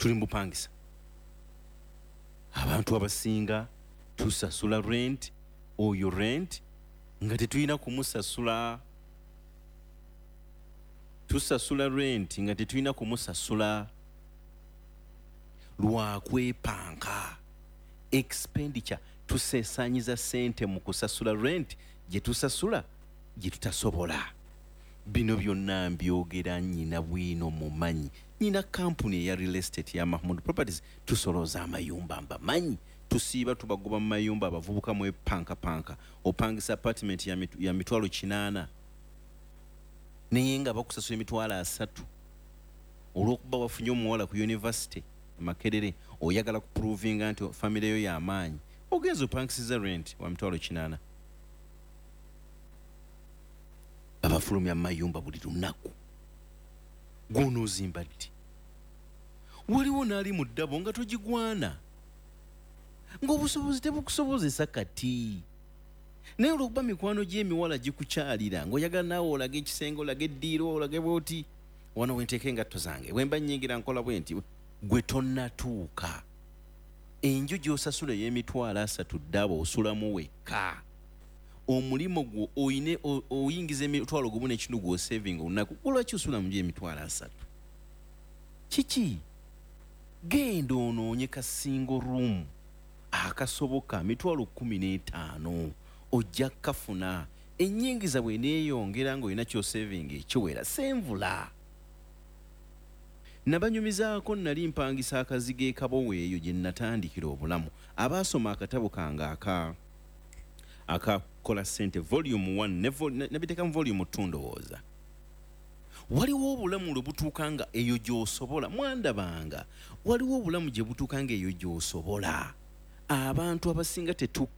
tuli mupangisa abantu abasinga tusasula rent oyo rent nga tetulina kumusasula tusasula rent nga tetulina kumusasula lwakwepanka expenditure tusesanyiza sente mu kusasula rent gye tusasula gye tutasobola bino byonna mbyogera nnyina bwino mumanyi nina kampuni ya real estate ya Mahmood Properties tusoloza amayumba mbamanyi tusiiba tubagoba mu mayumba abavubuka mwepankapanka opangisa apartment ya mitwalo 8 naye nga bakusasula emitwalo 3 olw'okuba wafunye omuwala ku university Makerere oyagala kuprovinga nti family yo y'amaanyi ogenza opangisiza rent wa mitwalo 8 abafulumya mayumba buli lunaku gw'onoozimba ddi waliwo n'ali mu ddabo nga togigwana ng'obusobozi tebukusobozesa kati naye olw'okuba mikwano gy'emiwala gikukyalira ng'oyagala naawe olage ekisenge olage eddiiro olage bw'oti wano wenteeka engatto zange bwe mba nnyingira nkola bwe nti gwe tonnatuuka enju gy'osasula ey'emitwalo 3 ddabo osulamu wekka omulimo gwo oyingiza emitwalo 1 gw'osavinga olunaku lwaki osula mu nju y'emitwalo 3 kiki genda onoonye ka single room akasoboka mitwalo 15 ojja kafuna ennyingiza bwe neeyongera ng'olina ky'osavinga ekiwera senvula nabanyumizaako nali mpangisa akazigo ekaboweeyo gye natandikira obulamu abaasoma akatabo kange akakola ssente volume 1 nabiteekamu volume 2 ndowooza waliwo obulamu lwe butuuka nga eyo gy'osobola mwandabanga waliwo obulamu gye butuuka nga eyo gy'osobola abantu abasinga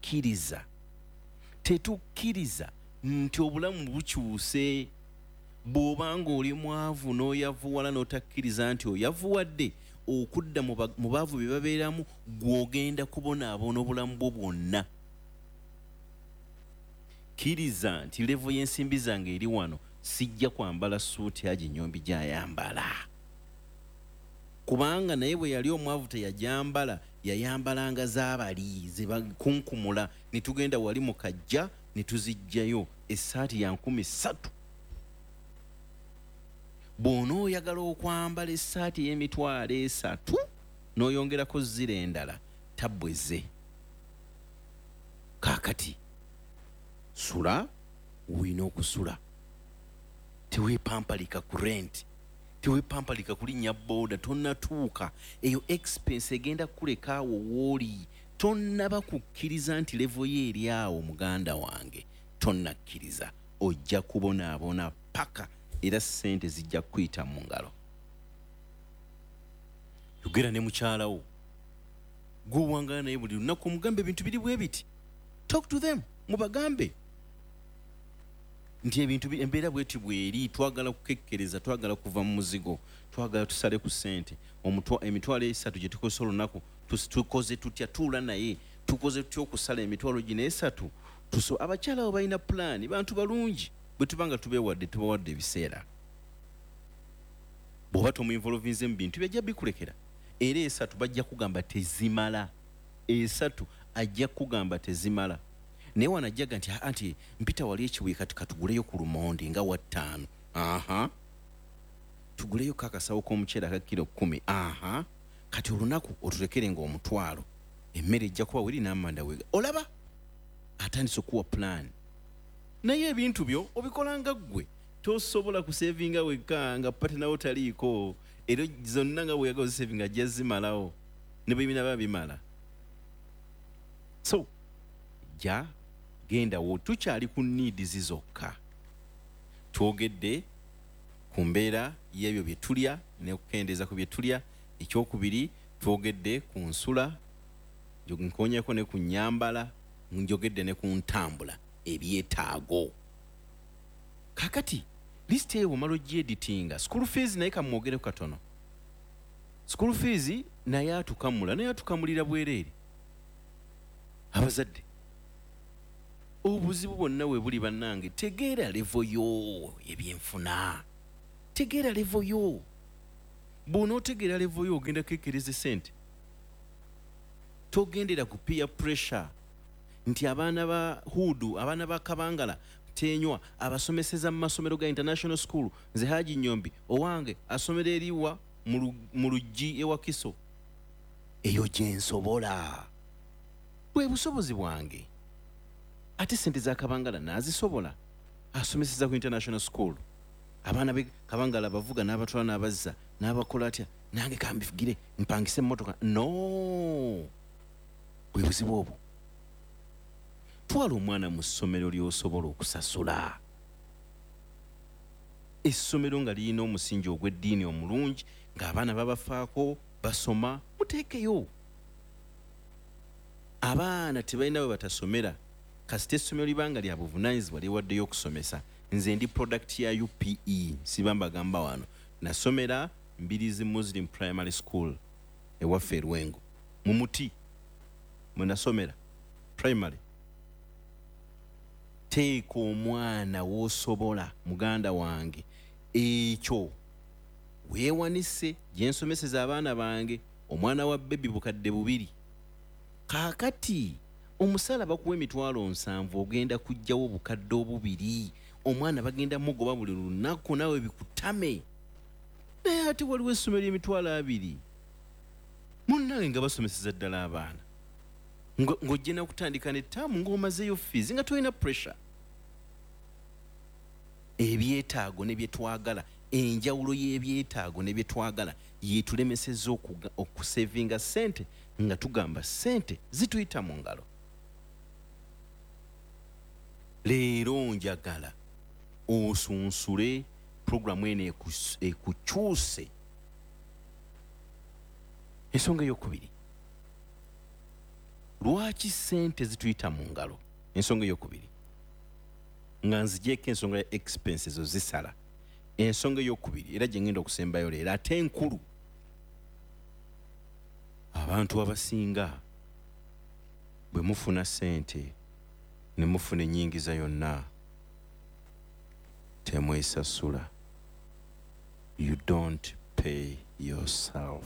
tetukkiriza nti obulamu bukyuse bw'obanga oli mwavu n'oyavuwala n'otakkiriza nti oyavuwadde okudda mu baavu bye babeeramu gw'ogenda kubonaabona obulamu bwo bwonna kkiriza nti levo y'ensimbi zange eri wano sijja kwambala suuti agi nnyombi gy'ayambala kubanga naye bwe yali omwavu teyagyambala yayambalanga z'abali ze bakunkumula ne tugenda wali mu kajja ne tuzijjayo essaati ya 13,000 bw'onooyagala okwambala essaati y'emitwalo 3 n'oyongerako zira endala tabbweze kaakati sula wina okusula teweepampalika ku rent teweepampalika ku linnya booda tonnatuuka eyo expense egenda kuleka awo wooli tonnaba kukkiriza nti levo ye eri awo muganda wange tonnakkiriza ojja kubonaabona paka era ssente zijja kuyita mu ngalo yogera ne mukyalawo gw'owangala naye buli lunaku omugambe ebintu biri bwe biti talk to them mubagambe nti ebintu embeera bweti bweri twagala kukekkereza twagala kuva mu muzigo twagala tusale ku ssente emitwalo 3 gye tukozesa olunaku tukoze tutya tuula naye tukoze tutya okusala emitwalo gino 3 abakyala abo balina pulaani bantu balungi bwe tubanga tubawadde ebiseera bw'oba tomuinvolvinze mu bintu byajja bikulekera era 3 bajja kugamba tezimala 3 ajja kugamba tezimala naye wanajjaga nti mpita wali ekibuye kati katuguleyo ku lumonde nga wa 5 tuguleyo kakasawo k'omuceere aka kilo 10 kati olunaku otulekere nga omutwalo emmere ejja kuba weri n'amanda wega olaba atandise okuwa plan naye ebintu byo obikolanga ggwe tosobola kusevinga wekka nga pate nawo taliiko era zonna nga bweyagala ozisevinga ajja zimalawo ne bwe binaba bimala so genda wo tukyali ku needs zokka twogedde ku mbeera y'ebyo bye tulya ne kukendeeza ku bye tulya ekyokubiri twogedde ku nsula nkonyeko ne ku nyambala njogedde ne ku ntambula ebyetaago kakati lisiti eyo bw'omala ogyeditinga school fees naye kamwogereko katono school fees naye atukamulira bwereere abazadde obuzibu bwonna we buli bannange tegeera levo yo ebyenfuna tegeera levo yo bw'onootegeera level yo ogenda kekkereza sente togendera ku peer pressure nti abaana ba hudu abaana ba kabangala tenywa abasomeseza mu masomero ga international school nze Haji Nyombi owange asomera eriwa mu luggi ewa Kiso eyo gye nsobola bwe busobozi bwange ate sente za kabangala nazisobola asomeseza ku international school abaana be kabangala bavuga n'abatwala n'abazza n'abakola atya nange kambifugire mpangise emmotoka no bwe buzibu obwo twala omwana mu ssomero ly'osobola okusasula essomero nga lirina omusingi ogw'eddiini omulungi ng'abaana babafaako basoma muteekeyo abaana tebalina bwe batasomera kasita essomero libanga lya buvunaanyizibwa lyewaddeyo okusomesa nze ndi product ya UPE siba mbagamba wano nasomera Mbirizi Muslim Primary School ewaffe e Lwengo mu muti mwe nasomera primary teeka omwana w'osobola muganda wange ekyo weewanise gye nsomeseza abaana bange omwana wa bebi bukadde 2 kaakati omusala bakuwa $7,000 ogenda kujjawo bukadde 2 omwana bagenda mugoba buli lunaku nawe bikutame naye ate waliwo essomero $2,000 munnange nga basomeseza ddala abaana ng'ojje nakutandika n'ettaamu ng'omazeeyo fees nga tolina pressure ebyetaago ne bye twagala enjawulo y'ebyetaago ne bye twagala yeetulemesezza okusevinga ssente nga tugamba ssente zituyita mu ngalo leero njagala osunsule programu eno ekukyuse ensonga ey'okubiri lwaki ssente zituyita mu ngalo ensonga ey'okubiri nga nzigyeko ensonga ya expenses ozisala ensonga ey'okubiri era gye ngenda okusembayo leero ate enkulu abantu abasinga bwe mufuna ssente ne mufuna ennyingiza yonna temwesasula you don't pay yourself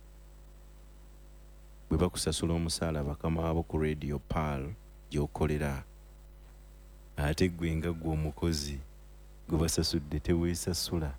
bwe bakusasula omusaala bakama wabo ku radio pal gy'okolera ate gwe nga gwe omukozi gwe basasudde teweesasula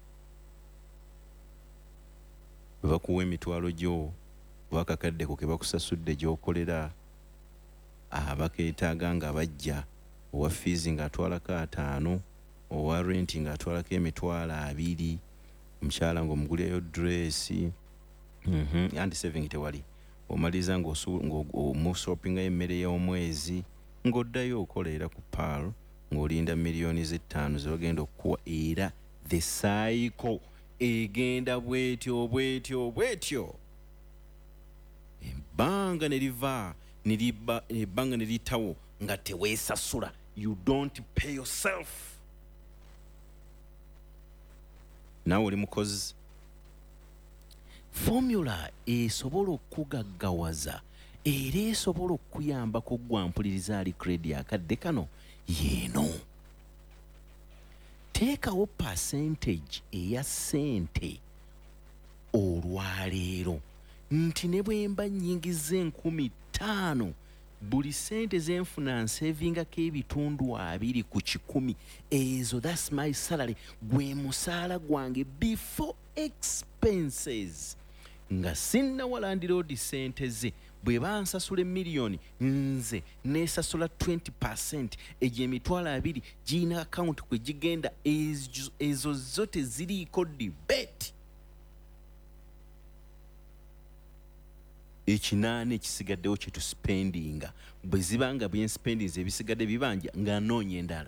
bwe bakuwa emitwalo gyo wakakaddeko ke bakusasudde gy'okolera abakeetaaga nga bajja owa fiizi ng'atwalako 5 owa renti ng'atwalako $20 omukyala ng'omuguleyo dresi anti saving tewali omaliza ng'omusopingayo emmere y'omwezi ng'oddayo okolera ku pal ng'olinda $5,000,000 ze bagenda okukuwa era the cycle egenda bwetyo ebbanga ne liva ebbanga ne litawo nga teweesasula you don't pay yourself naawe oli mukozi formula esobola okugaggawaza era esobola okuyambako gwampuliriza ali kredi akadde kano yeeno teekawo percentage eya ssente olwaleero nti ne bwe mba nnyingiza 5,000 buli ssente zenfuna nsevingako $20 ku 1,000 ezo that's my salary gwe musaala gwange before expenses nga sinnawalandiroodi ssente ze bwe bansasula $1,000,000 nze neesasula 20% egyo $20,000 giyina akawunti kwe gigenda ezo zo teziriiko debate ekinaana ekisigaddewo kye tuspendinga bwe zibanga byenspendings ebisigadde bibanja nga noonya endala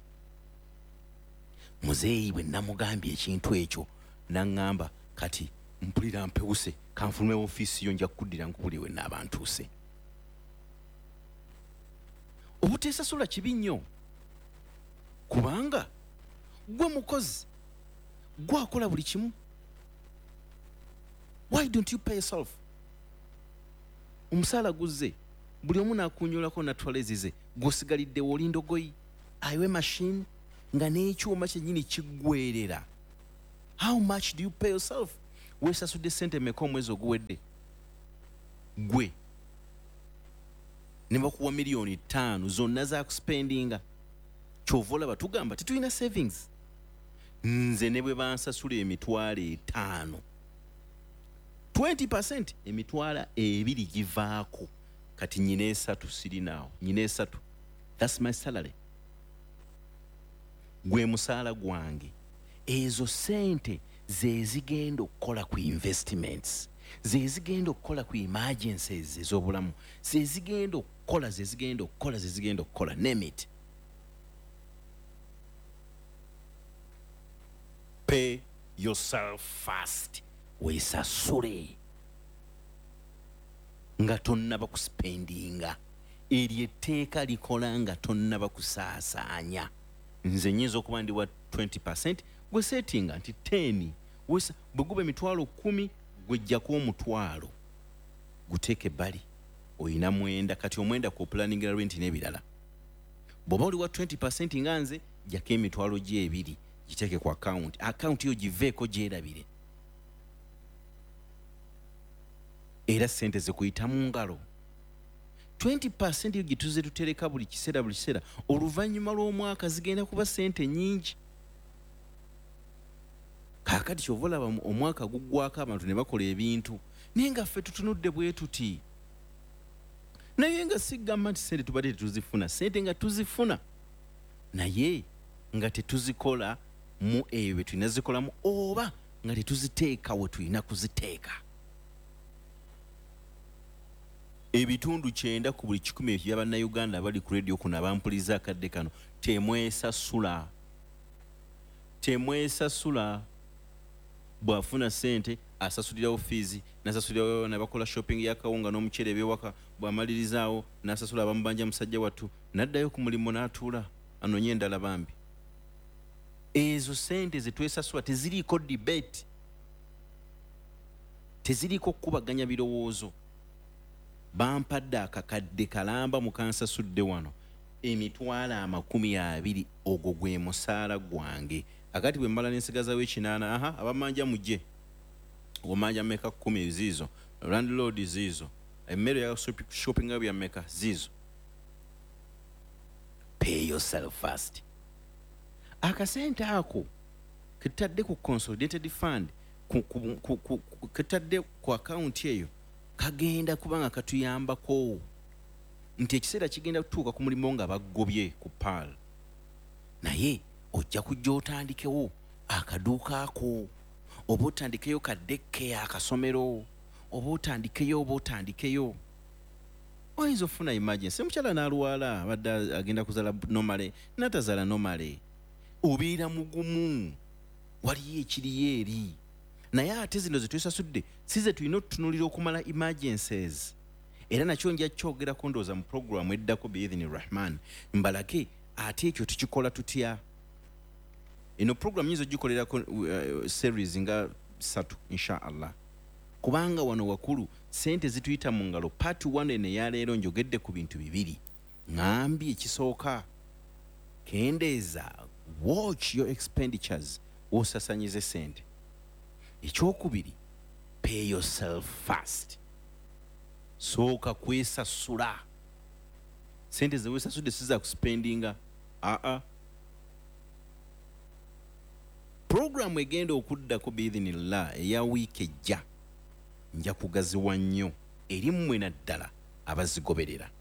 muzeeyi bwe namugambye ekintu ekyo naŋŋamba kati mpulira mpewuse kanfulume ofiisi yo nja kuddira nkubuliwe n'abantuuse obuteesasula kibi nnyo kubanga gwe mukozi gwakola buli kimu why don't you pay yourself omusaala guzze buli omu naakunyolako natwala ezize gw'osigaliddewo olindogoyi ayiwe machine nga n'ekyuma kyennyini kiggwerera how much do you pay yourself weesasudde ssente mmeka omwezi oguwedde gwe ne bakuwa miliyoni 5 zonna za kuspendinga kyova olaba tugamba tetulina savings nze ne bwe bansasula emitwalo 5 20% emitwalo 2 givaako kati nyina 3 sirinaawo nyina 3 that's my salary gwe musaala gwange ezo sente zezigenda okukola ku investments zezigenda okukola ku emergencies ez'obulamu zezigenda okukola name it. Pay yourself first. Weesasule nga tonnaba kuspendinga eryo etteeka likola nga tonnaba kusaasaanya. Nze nyinza okuba ndi wa 20% gwe settinga nti 10 bwe guba emitwalo 10 gwejjako omutwalo guteeke ebbali oyina mwenda kati omwenda ku planningira rent n'ebirala bw'oba oli wa 20% nga nze jjako emitwalo gye 2 giteeke ku account yo giveeko gyerabire era sente zikuyita mu ngalo 20% yo gituze tutereka buli kiseera oluvannyuma lw'omwaka zigenda kuba sente nyingi kakati kyova olaba omwaka guggwako abantu ne bakola ebintu naye nga ffe tutunudde bwe tuti naye nga sigamba nti sente tubadde tetuzifuna sente nga tuzifuna naye nga tetuzikola mu eyo bye tulina zikolamu oba nga tetuziteeka we tulina kuziteeka. Ebitundu 9 ku buli 10 by'Abannayuganda abali ku radio kuno abampuliza akadde kano temwesasula bw'afuna sente asasulirawo fees n'asasulirawo n'abakola shopping y'akawunga n'omuceere ebyewaka bw'amalirizaawo n'asasula abamubanja musajja wattu n'addayo ku mulimu n'atuula anoonye endala bambi. Ezo sente ze twesasula teziriiko debate teziriiko kukubaganya birowoozo bampadde akakadde kalamba mukansasudde wano emitwalo 20 ogwo gwe musaala gwange akati bwe mbala n'ensigazawo 8 abamanja mujje omanja meka 10 zizo landlord zizo emmere ya shopping ya meka zizo. Pay yourself first. Akasente ako ketadde ku consolidated fund ketadde ku account eyo kagenda kubanga katuyambako nti ekiseera kigenda kutuuka ku mulimu nga baggobye ku PAL naye ojja kujja otandikewo akaduuka ako oba otandikeyo kadekke akasomero oba otandikeyo oyinza ofuna emergency mukyala n'alwala abadde agenda kuzala nomale n'atazaala nomale obeera mugumu waliyo ekiriyo eri naye ate zino zetwesasudde si ze tulina otutunulira okumala emergencies era nakyo nja kyogerako ndowooza mu programu eddako biidhini rahman mbalage ate ekyo tukikola tutya. Eno programu nyinza ogikolerako series nga 3 inshallah kubanga wano wakulu sente zituyita mu ngalo part 1 ene yaleero njogedde ku bintu 2 ngambye ekisooka kendeeza watch your expenditures wosasanyize sente. Ekyokubiri pay yourself first. Sooka kwesasula sente zewesasudde siza kuspendinga programu egenda okuddako biidhinillah eya wiiki ejja nja kugaziwa nnyo eri mmwe naddala abazigoberera.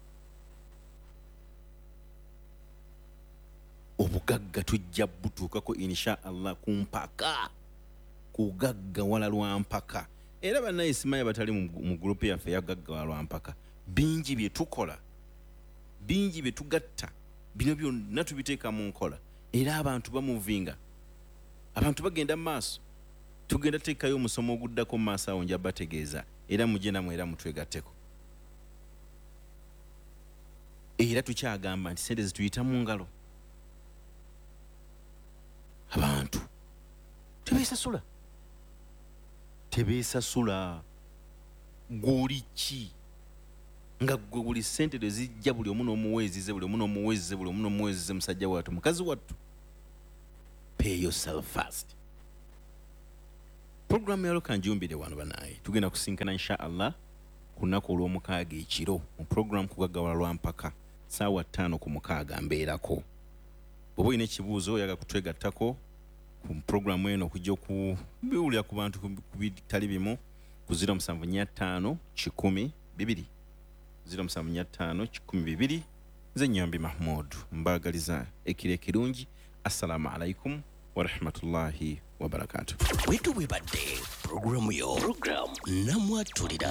Obugagga tujja butuukako insha Allah ku mpaka kugagga wala lwa mpaka era bannaye simanyi batali mu group yaffe ya gagga wala lwa mpaka bingi bye tukola bingi bye tugatta bino byonna tubiteeka mu nkola era abantu bamuvinga abantu bagenda mu maaso tugenda teekayo omusomo oguddako mu maaso awo nja bategeeza era mujje namwe era mutwegatteko era tukyagamba nti sente zituyita mu ngalo abantu tebesasula goliki nga gwe buli sente lwezijja buli omu n'omuweezize buli omu n'omuweezize musajja wattu mukazi wattu. Pay yourself first. Program ya loka njumbire wano banaye tugenda kusinkana insha Allah kunako olw'omukaaga ekiro mu program kugagawala lwa mpaka saawa 5 ku mukaaga mbeerako bwoba olina ekibuuzo yaga kutwegattako ku program eno okujja okubiwulira ku bantu ku bitali bimu ku 075 10 2 075 10 2 nze Nyambi Mahmoud mbagaliza ekire kirungi. Assalamu alaikum wa rahmatullahi wa barakatuh. Wetu webadde programu namwatulira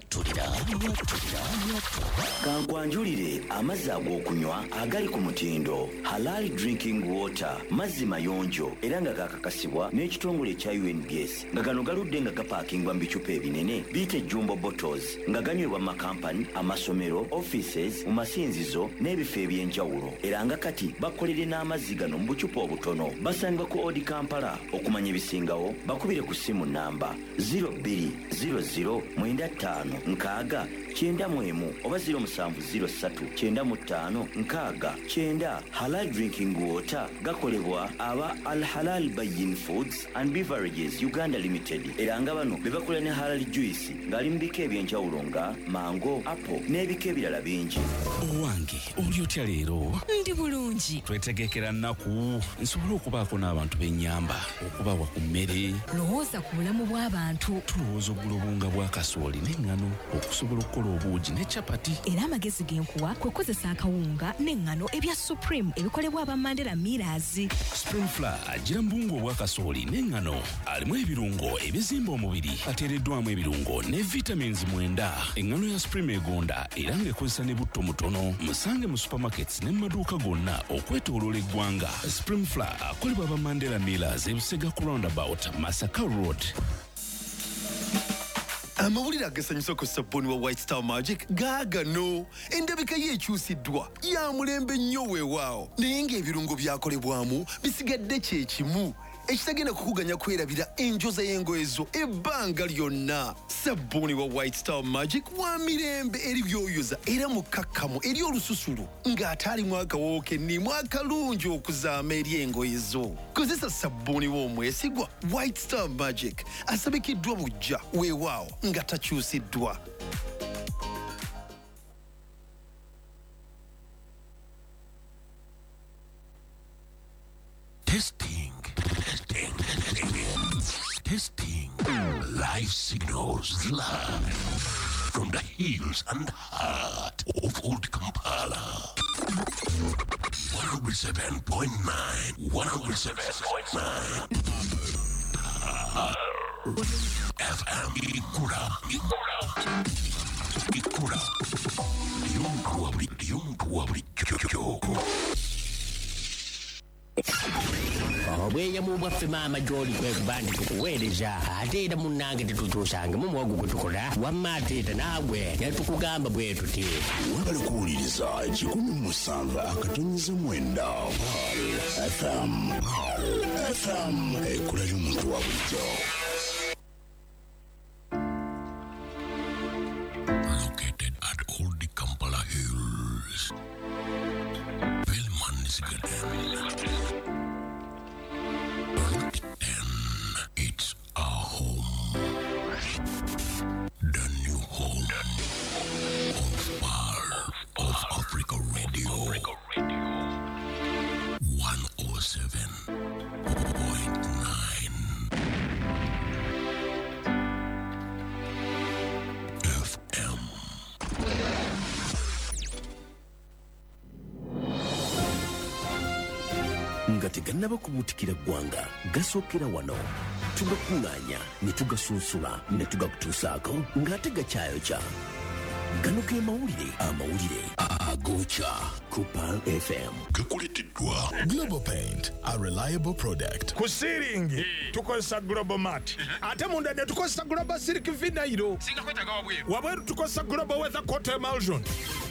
kankwanjulire amazzi ag'okunywa agali ku mutindo Halal Drinking Water, mazzi mayonjo era nga gakakasibwa n'ekitongole ekya UNBS nga gano galudde nga gapaakingwa mu bicupa ebinene biyite jumbo bottles nga ganywebwa mu makampani, amasomero, offices, mu masinzizo n'ebifo eby'enjawulo era nga kati bakolere n'amazzi gano mu bucupa obutono. Basangibwa ku Odi Kampala. Okumanya ebisingawo bakubire ku simu namba 020095 oba 070395 Halal Drinking Water gakolebwa aba Al Halal Bayin Foods and Beverages Uganda Limited era nga bano bebakola ne Halal Juice ngali mu bika ebyenjawulo nga mango, apple n'ebika ebirala bingi. Owange oli otya leero? Ndi bulungi. Twetegekera nnaku nsobola okubaako n'abantu b'ennyamba okubawa ku mmere. Lowooza ku bulamu bw'abantu. Tulowooza oggula obunga bwa kasooli n'eŋŋano okusobola okukola obuugi ne capati. Era amagezi g'enkuwa kwe kukozesa akawunga n'eŋŋano ebya Supreme ebikolebwa aba Mandela Millers. Spring Flour agira mu buwunga obwa kasooli n'eŋŋano alimu ebirungo ebizimba omubiri ateereddwamu ebirungo ne vitamins 9. Eŋŋano ya Supreme egonda era ng'ekozesa ne butto mutono. Musange mu supermarkets ne mu maduuka gonna okwetooloola eggwanga. Spring Flour akolebwa aba Mandela Millers ebusega ku roundabout Masaka Road. Amawulire agasanyusa ku sabbuuni wa White Star Magic gaagano. Endabika ye ekyusiddwa ya mulembe nnyo weewaawo naye ng'ebirungo byakolebwamu bisigadde kye kimu ekitagenda kukuganya kwerabira enjoza y'engoye zo ebbanga lyonna. Sabbuuni wa White Star Magic wa mirembe eri byoyoza era mukakkamu eri olususulu ng'ate alimu akawoowo kennimu akalungi okuzaama eri engoye zo. Kozesa sabbuuni w'omwesigwa White Star Magic asabikiddwa bujja weewaawo nga takyusiddwa. Testing. Live signals live from the hills and heart of Old Kampala. 107.9. 107.9. FM Ikura. Yumtuabli. Obweyamo bwaffe maama gy'oli kwekubandi tukuweereza ate era munnange tetukyusange mu muwogo gwe tukola wamma ateeta naagwe ne tukugamba bwe tuti Webale kuwuliriza 107.9 FM ekula y'omuntu wa bulijjo. Located at Old Kampala Hills, Bellman's Garden. It's our home. The new home of Pearl of Africa Radio. 107.9 FM. Nga tegannaba kubuutikira ggwanga gasookera wano tugakuŋŋaanya ne tugasunsula ne tugakutuusaako ng'ate gakyayokya. Gano ge mawulire agookya ku Pearl FM. Gakuleteddwa Global Paint, a reliable product. Ku ceiling tukozesa Global Mat ate munda ne tukozesa Global Silk Vinyl. Wabweru tukozesa Global Weather Coat Emulsion.